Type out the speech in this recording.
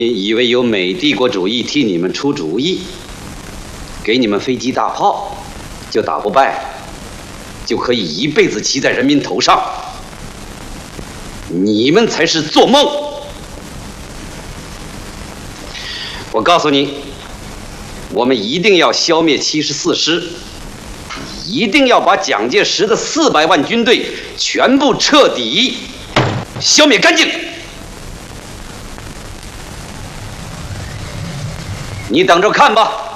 以为有美帝国主义替你们出主意，给你们飞机大炮，就打不败，就可以一辈子骑在人民头上。你们才是做梦！我告诉你，我们一定要消灭74师，一定要把蒋介石的400万军队全部彻底消灭干净。你等着看吧。